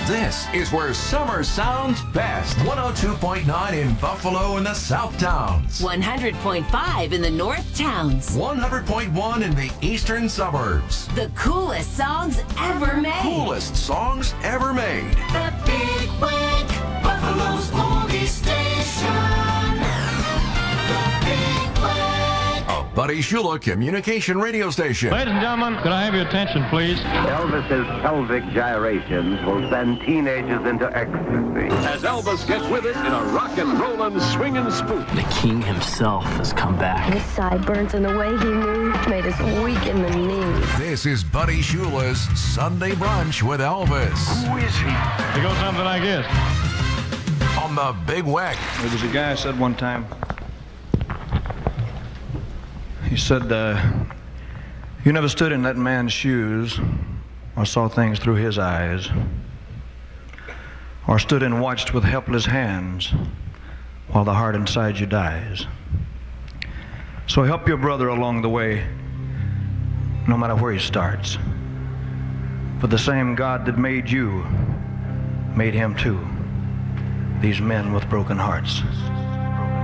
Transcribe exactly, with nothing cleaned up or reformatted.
This is where summer sounds best. one oh two point nine in Buffalo and the South Towns. one hundred point five in the North Towns. one hundred point one in the Eastern Suburbs. The coolest songs ever made. Coolest songs ever made. The Big Wig, Buffalo's oldies station. The Big Wig. A Buddy Shula communication radio station. Ladies and gentlemen, could I have your attention, please? Elvis's pelvic gyrations will send teenagers into ecstasy. As Elvis gets with it in a rock and rollin' swingin' spook. The king himself has come back. His sideburns and the way he moved made us weak in the knees. This is Buddy Shula's Sunday Brunch with Elvis. Who is he? It goes something like this. On the Big Weck. There was a guy said one time, he said, uh, you never stood in that man's shoes or saw things through his eyes or stood and watched with helpless hands while the heart inside you dies. So help your brother along the way, no matter where he starts. For the same God that made you made him too, these men with broken hearts.